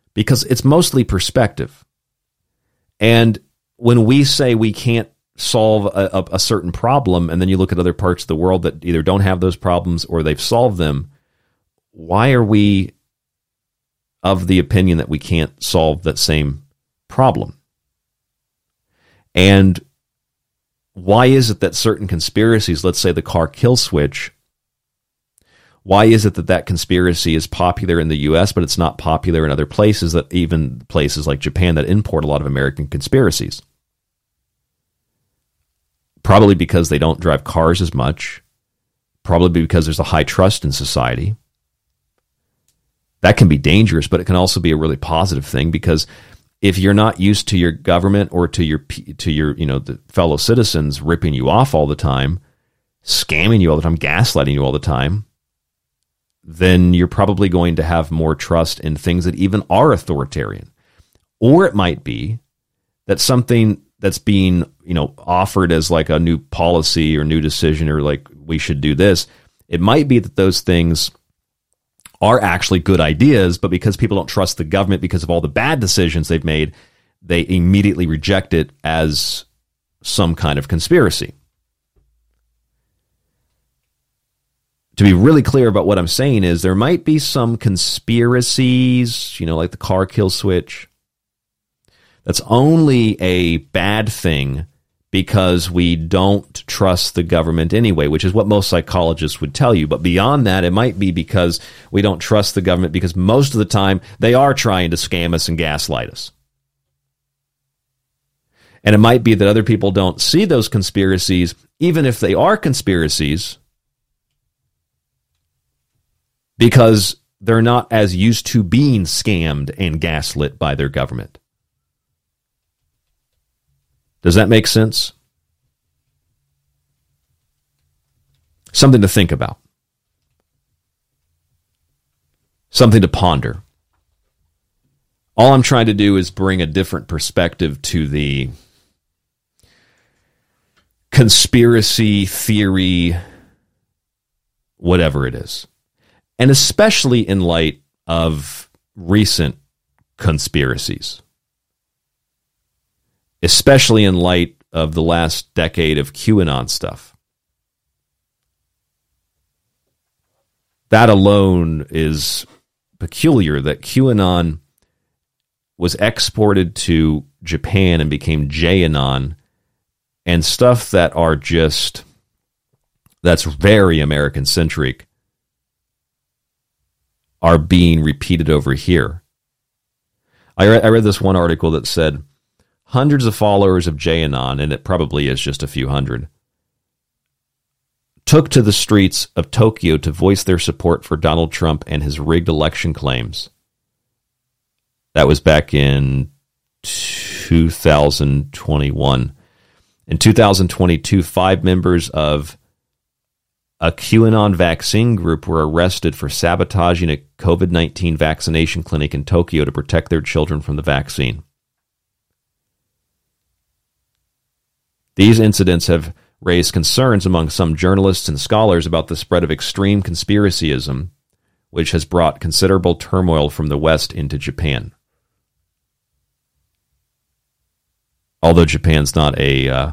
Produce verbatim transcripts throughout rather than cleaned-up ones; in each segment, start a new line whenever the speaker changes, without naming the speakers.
because it's mostly perspective. And when we say we can't solve a, a, a certain problem, and then you look at other parts of the world that either don't have those problems or they've solved them, why are we of the opinion that we can't solve that same problem? And why is it that certain conspiracies, let's say the car kill switch, why is it that that conspiracy is popular in the U S, but it's not popular in other places, that even places like Japan that import a lot of American conspiracies? Probably because they don't drive cars as much. Probably because there's a high trust in society. That can be dangerous, but it can also be a really positive thing, because if you're not used to your government or to your to your you know the fellow citizens ripping you off all the time, scamming you all the time, gaslighting you all the time, then you're probably going to have more trust in things that even are authoritarian. Or it might be that something that's being, you know, offered as like a new policy or new decision, or like we should do this, it might be that those things are actually good ideas, but because people don't trust the government because of all the bad decisions they've made, they immediately reject it as some kind of conspiracy. To be really clear about what I'm saying is, there might be some conspiracies, you know, like the car kill switch, that's only a bad thing because we don't trust the government anyway, which is what most psychologists would tell you. But beyond that, it might be because we don't trust the government because most of the time they are trying to scam us and gaslight us. And it might be that other people don't see those conspiracies, even if they are conspiracies, because they're not as used to being scammed and gaslit by their government. Does that make sense? Something to think about. Something to ponder. All I'm trying to do is bring a different perspective to the conspiracy theory, whatever it is. And especially in light of recent conspiracies. Especially in light of the last decade of QAnon stuff. That alone is peculiar, that QAnon was exported to Japan and became J-anon, and stuff that are just, that's very American-centric, are being repeated over here. I read, I read this one article that said, hundreds of followers of J-anon, and it probably is just a few hundred, took to the streets of Tokyo to voice their support for Donald Trump and his rigged election claims. That was back in two thousand twenty-one. In two thousand twenty-two, five members of a QAnon vaccine group were arrested for sabotaging a COVID nineteen vaccination clinic in Tokyo to protect their children from the vaccine. These incidents have raised concerns among some journalists and scholars about the spread of extreme conspiracyism, which has brought considerable turmoil from the West into Japan. Although Japan's not a, uh,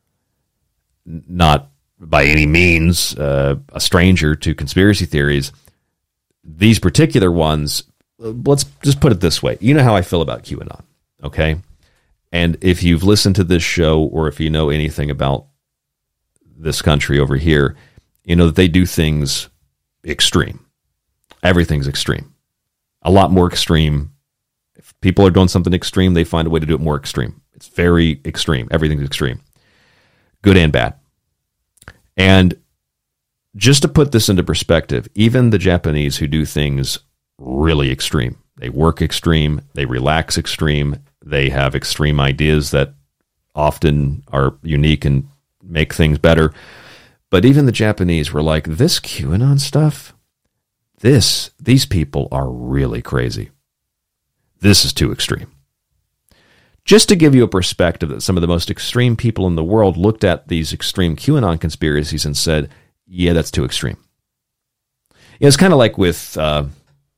not by any means uh, a stranger to conspiracy theories, these particular ones, let's just put it this way. You know how I feel about QAnon, okay? And if you've listened to this show, or if you know anything about this country over here, you know that they do things extreme. Everything's extreme. A lot more extreme. If people are doing something extreme, they find a way to do it more extreme. It's very extreme. Everything's extreme. Good and bad. And just to put this into perspective, even the Japanese who do things really extreme, they work extreme, they relax extreme, they have extreme ideas that often are unique and make things better. But even the Japanese were like, this QAnon stuff, this, these people are really crazy. This is too extreme. Just to give you a perspective that some of the most extreme people in the world looked at these extreme QAnon conspiracies and said, yeah, that's too extreme. It's kind of like with uh,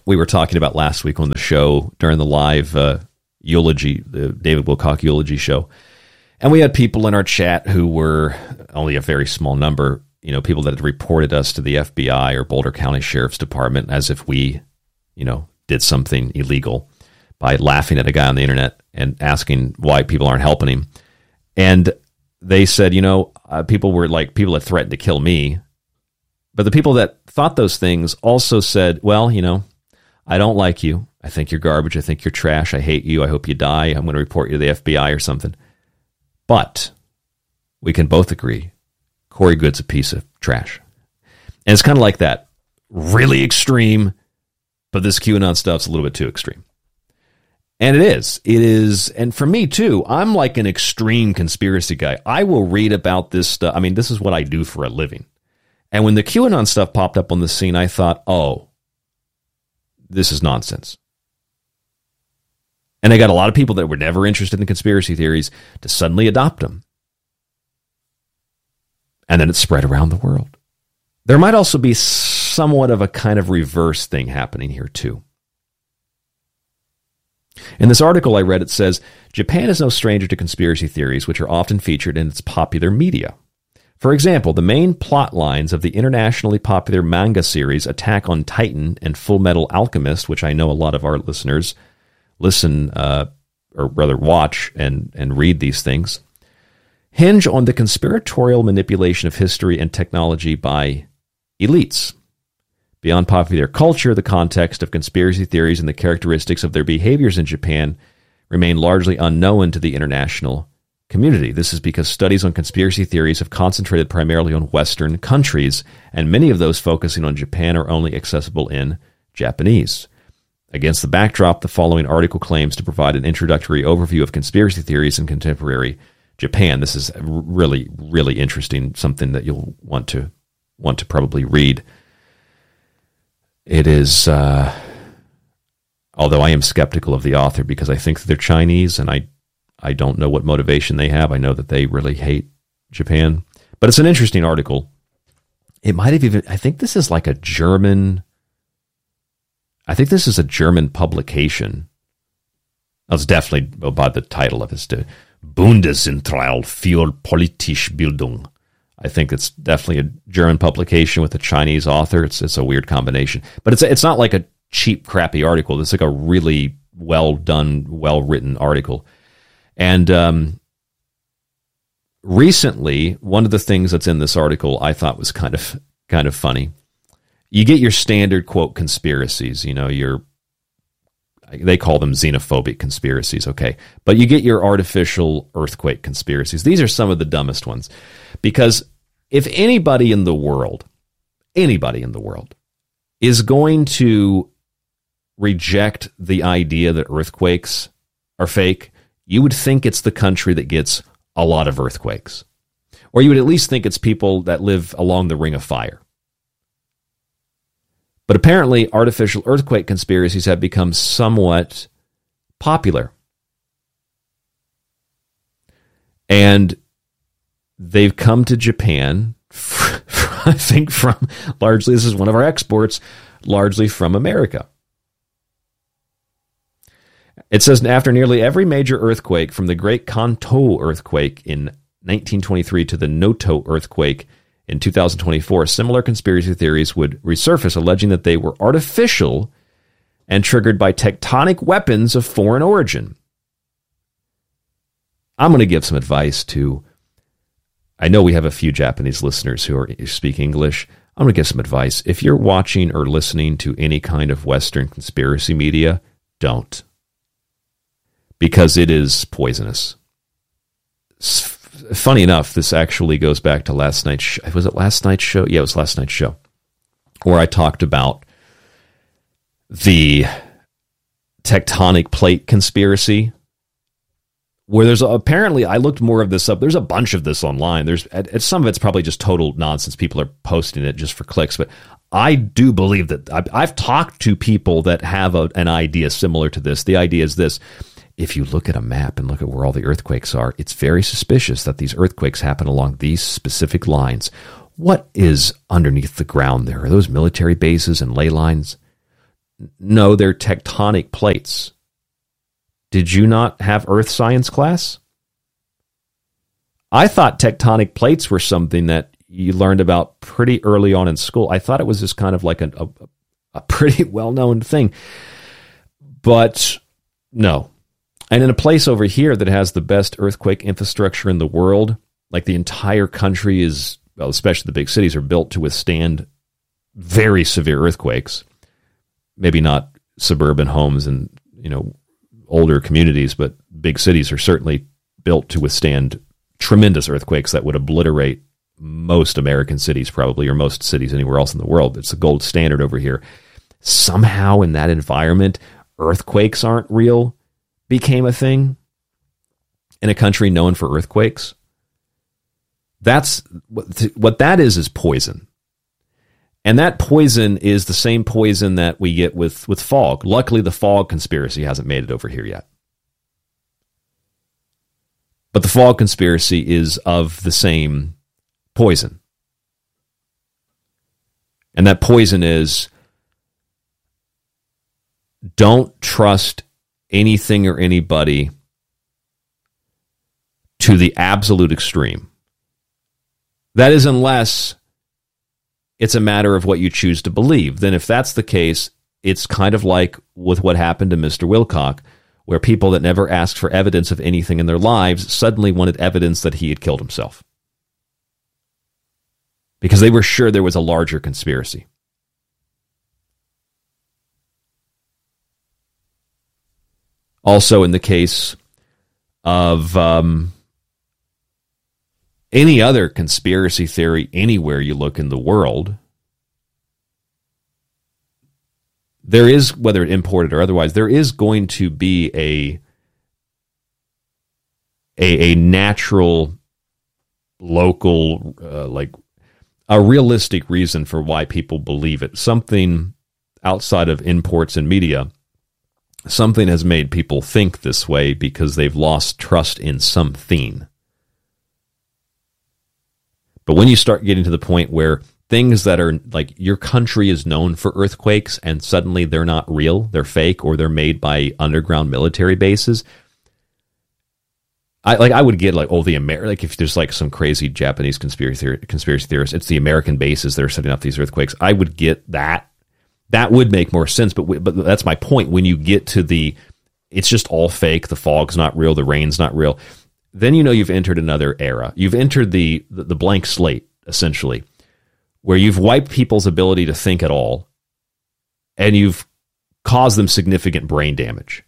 we were talking about last week on the show during the live uh, eulogy, the David Wilcock eulogy show. And we had people in our chat who were only a very small number, you know, people that had reported us to the F B I or Boulder County Sheriff's Department as if we, you know, did something illegal by laughing at a guy on the internet and asking why people aren't helping him. And they said, you know, uh, people were like, people that threatened to kill me. But the people that thought those things also said, well, you know, I don't like you. I think you're garbage. I think you're trash. I hate you. I hope you die. I'm going to report you to the F B I or something. But we can both agree Corey Goode's a piece of trash. And it's kind of like that. Really extreme, but this QAnon stuff's a little bit too extreme. And it is. It is. And for me, too, I'm like an extreme conspiracy guy. I will read about this stuff. I mean, this is what I do for a living. And when the QAnon stuff popped up on the scene, I thought, oh, this is nonsense. And I got a lot of people that were never interested in conspiracy theories to suddenly adopt them. And then it spread around the world. There might also be somewhat of a kind of reverse thing happening here, too. In this article I read, it says, Japan is no stranger to conspiracy theories, which are often featured in its popular media. For example, the main plot lines of the internationally popular manga series Attack on Titan and Full Metal Alchemist, which I know a lot of our listeners listen, uh, or rather watch and, and read these things, hinge on the conspiratorial manipulation of history and technology by elites. Beyond popular culture, the context of conspiracy theories and the characteristics of their behaviors in Japan remain largely unknown to the international community. This is because studies on conspiracy theories have concentrated primarily on Western countries, and many of those focusing on Japan are only accessible in Japanese. Against the backdrop, the following article claims to provide an introductory overview of conspiracy theories in contemporary Japan. This is really, really interesting, something that you'll want to want to probably read. It is, uh, although I am skeptical of the author because I think that they're Chinese, and I I don't know what motivation they have. I know that they really hate Japan. But it's an interesting article. It might have even, I think this is like a German, I think this is a German publication. That's definitely by the title of it, the Bundeszentrale für politische Bildung. I think it's definitely a German publication with a Chinese author. It's it's a weird combination. But it's it's not like a cheap, crappy article. It's like a really well done, well written article. And um, recently, one of the things that's in this article I thought was kind of kind of funny. You get your standard quote conspiracies, you know, your they call them xenophobic conspiracies, okay, but you get your artificial earthquake conspiracies. These are some of the dumbest ones, because if anybody in the world, anybody in the world, is going to reject the idea that earthquakes are fake, you would think it's the country that gets a lot of earthquakes. Or you would at least think it's people that live along the Ring of Fire. But apparently, artificial earthquake conspiracies have become somewhat popular. And they've come to Japan, I think from, largely, this is one of our exports, largely from America. It says, after nearly every major earthquake, from the Great Kanto earthquake in nineteen twenty-three to the Noto earthquake in two thousand twenty-four, similar conspiracy theories would resurface, alleging that they were artificial and triggered by tectonic weapons of foreign origin. I'm going to give some advice to, I know we have a few Japanese listeners who are speak English. I'm going to give some advice. If you're watching or listening to any kind of Western conspiracy media, don't. Because it is poisonous. Funny enough, this actually goes back to last night's show. Was it last night's show? Yeah, it was last night's show, where I talked about the tectonic plate conspiracy, where there's a, apparently, I looked more of this up. There's a bunch of this online. There's at, some of it's probably just total nonsense. People are posting it just for clicks, but I do believe that I've, I've talked to people that have a, an idea similar to this. The idea is this. If you look at a map and look at where all the earthquakes are, it's very suspicious that these earthquakes happen along these specific lines. What is underneath the ground there? Are those military bases and ley lines? No, they're tectonic plates. Did you not have earth science class? I thought tectonic plates were something that you learned about pretty early on in school. I thought it was just kind of like a, a, a pretty well-known thing. But no. And in a place over here that has the best earthquake infrastructure in the world, like the entire country is, well, especially the big cities, are built to withstand very severe earthquakes. Maybe not suburban homes and, you know, older communities, but big cities are certainly built to withstand tremendous earthquakes that would obliterate most American cities, probably, or most cities anywhere else in the world. It's the gold standard over here. Somehow in that environment, earthquakes aren't real became a thing in a country known for earthquakes. That's what, what that is, is poison. And that poison is the same poison that we get with, with fog. Luckily, the fog conspiracy hasn't made it over here yet. But the fog conspiracy is of the same poison. And that poison is, don't trust anything or anybody to the absolute extreme. That is, unless it's a matter of what you choose to believe. Then if that's the case, it's kind of like with what happened to Mister Wilcock, where people that never asked for evidence of anything in their lives suddenly wanted evidence that he had killed himself. Because they were sure there was a larger conspiracy. Also, in the case of um, any other conspiracy theory anywhere you look in the world, there is, whether imported or otherwise, there is going to be a, a, a natural, local, uh, like a realistic reason for why people believe it. Something outside of imports and media. Something has made people think this way because they've lost trust in something. But when you start getting to the point where things that are like your country is known for earthquakes and suddenly they're not real, they're fake, or they're made by underground military bases, I like I would get like, oh, the Amer like if there's like some crazy Japanese conspiracy theory, conspiracy theorists, it's the American bases that are setting up these earthquakes. I would get that. That would make more sense, but we, but that's my point. When you get to the, it's just all fake, the fog's not real, the rain's not real, then you know you've entered another era. You've entered the, the, the blank slate, essentially, where you've wiped people's ability to think at all, and you've caused them significant brain damage.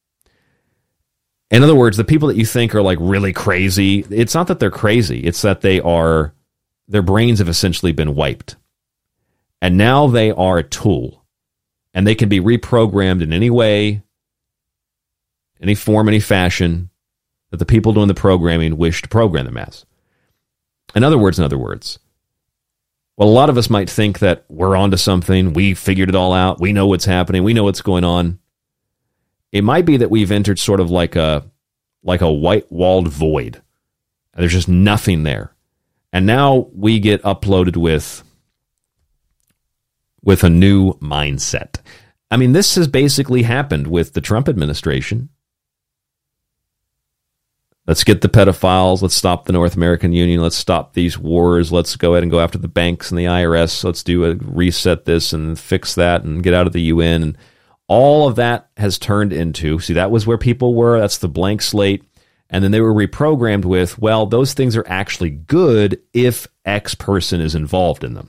In other words, the people that you think are like really crazy, it's not that they're crazy, it's that they are, their brains have essentially been wiped. And now they are a tool, and they can be reprogrammed in any way, any form, any fashion that the people doing the programming wish to program them as. In other words, in other words, well, a lot of us might think that we're onto something, we figured it all out, we know what's happening, we know what's going on. It might be that we've entered sort of like a like a white-walled void, and there's just nothing there. And now we get uploaded with with a new mindset. I mean, this has basically happened with the Trump administration. Let's get the pedophiles. Let's stop the North American Union. Let's stop these wars. Let's go ahead and go after the banks and the I R S. Let's do a reset this and fix that and get out of the U N. And all of that has turned into, see, that was where people were. That's the blank slate. And then they were reprogrammed with, well, those things are actually good if X person is involved in them.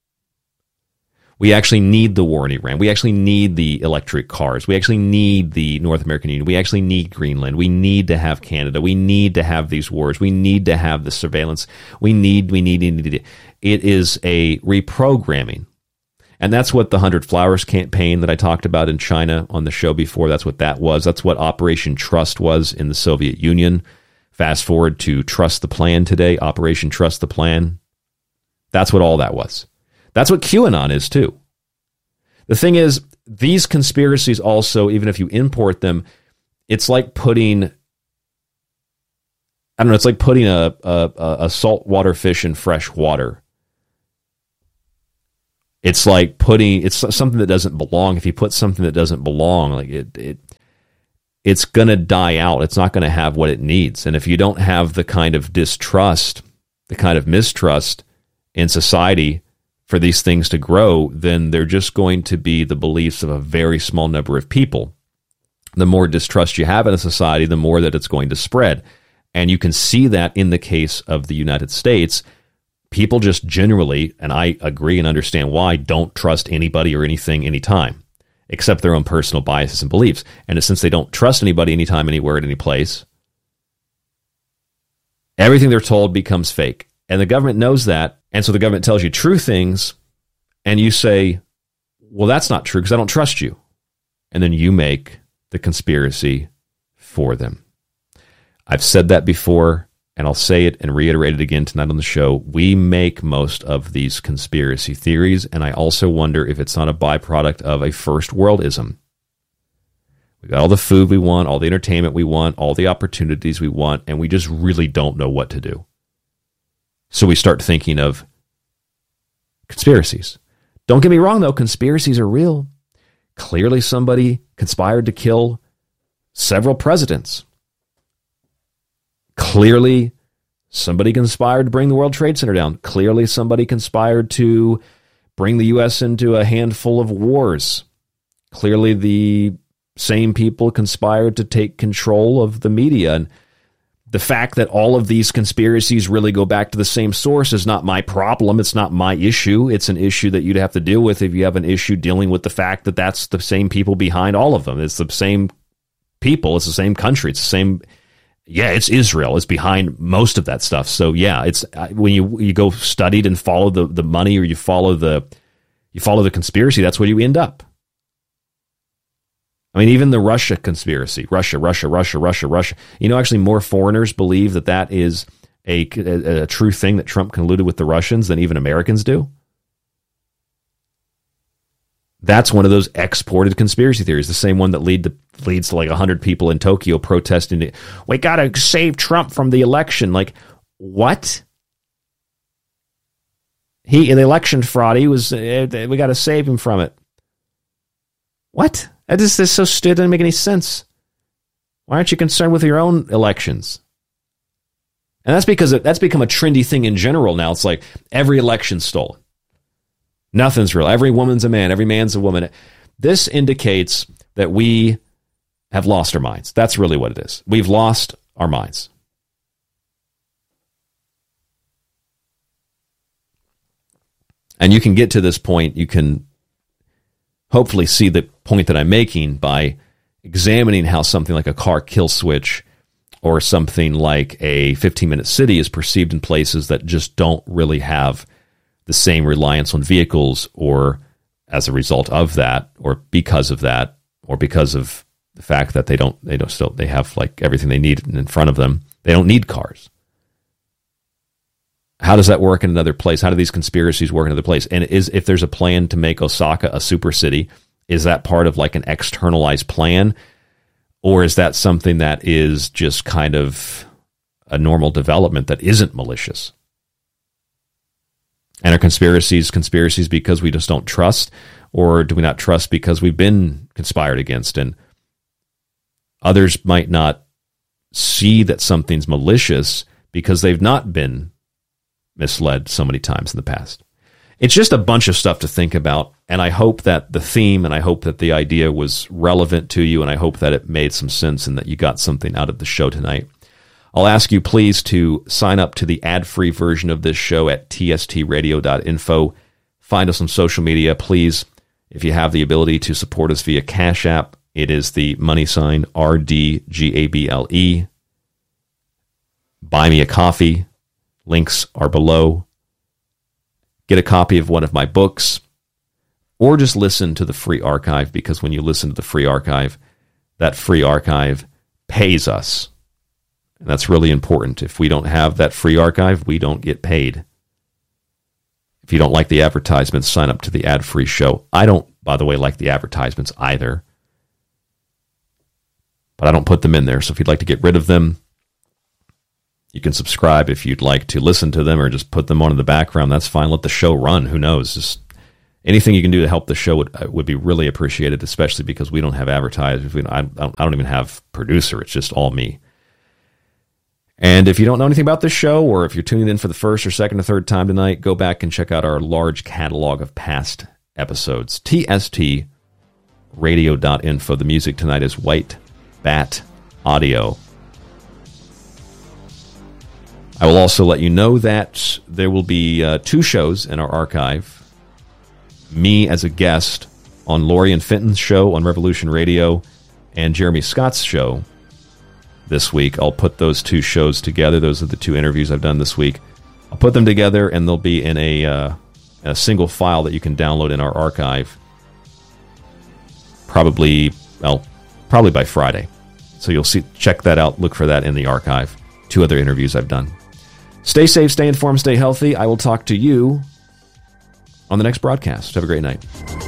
We actually need the war in Iran. We actually need the electric cars. We actually need the North American Union. We actually need Greenland. We need to have Canada. We need to have these wars. We need to have the surveillance. We need, we need, we need. It is a reprogramming. And that's what the Hundred Flowers campaign that I talked about in China on the show before, that's what that was. That's what Operation Trust was in the Soviet Union. Fast forward to Trust the Plan today, Operation Trust the Plan. That's what all that was. That's what QAnon is, too. The thing is, these conspiracies also, even if you import them, it's like putting, I don't know, it's like putting a, a, a saltwater fish in fresh water. It's like putting, it's something that doesn't belong. If you put something that doesn't belong, like it, it it's going to die out. It's not going to have what it needs. And if you don't have the kind of distrust, the kind of mistrust in society for these things to grow, then they're just going to be the beliefs of a very small number of people. The more distrust you have in a society, the more that it's going to spread. And you can see that in the case of the United States. People just generally, and I agree and understand why, don't trust anybody or anything anytime, except their own personal biases and beliefs. And since they don't trust anybody anytime, anywhere, at any place, everything they're told becomes fake. And the government knows that. And so the government tells you true things, and you say, well, that's not true because I don't trust you. And then you make the conspiracy for them. I've said that before, and I'll say it and reiterate it again tonight on the show. We make most of these conspiracy theories, and I also wonder if it's not a byproduct of a first worldism. We got all the food we want, all the entertainment we want, all the opportunities we want, and we just really don't know what to do. So we start thinking of conspiracies. Don't get me wrong, though. Conspiracies are real. Clearly somebody conspired to kill several presidents. Clearly somebody conspired to bring the World Trade Center down. Clearly somebody conspired to bring the U S into a handful of wars. Clearly the same people conspired to take control of the media. And the fact that all of these conspiracies really go back to the same source is not my problem. It's not my issue. It's an issue that you'd have to deal with if you have an issue dealing with the fact that that's the same people behind all of them. It's the same people. It's the same country. It's the same. Yeah, it's Israel. It's behind most of that stuff. So yeah, it's when you you go studied and follow the, the money, or you follow the you follow the conspiracy, that's where you end up. I mean, even the Russia conspiracy, Russia, Russia, Russia, Russia, Russia. You know, actually more foreigners believe that that is a, a, a true thing, that Trump colluded with the Russians, than even Americans do. That's one of those exported conspiracy theories, the same one that lead to, leads to like one hundred people in Tokyo protesting, we got to save Trump from the election. Like, what? He, the election fraud, he was, uh, we got to save him from it. What? That just is so stupid. It doesn't make any sense. Why aren't you concerned with your own elections? And that's because it, that's become a trendy thing in general now. It's like every election's stolen. Nothing's real. Every woman's a man. Every man's a woman. This indicates that we have lost our minds. That's really what it is. We've lost our minds. And you can get to this point. You can hopefully see the point that I'm making by examining how something like a car kill switch or something like a fifteen-minute city is perceived in places that just don't really have the same reliance on vehicles, or as a result of that, or because of that, or because of the fact that they don't, they don't still, they have like everything they need in front of them. They don't need cars. How does that work in another place? How do these conspiracies work in another place? And is, if there's a plan to make Osaka a super city, is that part of like an externalized plan? Or is that something that is just kind of a normal development that isn't malicious? And are conspiracies conspiracies because we just don't trust? Or do we not trust because we've been conspired against? And others might not see that something's malicious because they've not been misled so many times in the past. It's just a bunch of stuff to think about. And I hope that the theme, and I hope that the idea was relevant to you, and I hope that it made some sense and that you got something out of the show tonight. I'll ask you please to sign up to the ad-free version of this show at t s t radio dot info. Find us on social media. Please, if you have the ability to support us via Cash App, it is the money sign R D G A B L E. Buy me a coffee. Links are below. Get a copy of one of my books, or just listen to the free archive, because when you listen to the free archive, that free archive pays us. And that's really important. If we don't have that free archive, we don't get paid. If you don't like the advertisements, sign up to the ad-free show. I don't, by the way, like the advertisements either. But I don't put them in there. So if you'd like to get rid of them, you can subscribe. If you'd like to listen to them or just put them on in the background, that's fine. Let the show run. Who knows? Just anything you can do to help the show would would be really appreciated, especially because we don't have advertisers. We don't, I, don't, I don't even have producer. It's just all me. And if you don't know anything about this show, or if you're tuning in for the first or second or third time tonight, go back and check out our large catalog of past episodes. T S T radio dot info. The music tonight is White Bat Audio. I will also let you know that there will be uh, two shows in our archive. Me as a guest on Lori and Fenton's show on Revolution Radio, and Jeremy Scott's show this week. I'll put those two shows together. Those are the two interviews I've done this week. I'll put them together, and they'll be in a, uh, a single file that you can download in our archive. Probably, well, probably by Friday. So you'll see. Check that out. Look for that in the archive. Two other interviews I've done. Stay safe, stay informed, stay healthy. I will talk to you on the next broadcast. Have a great night.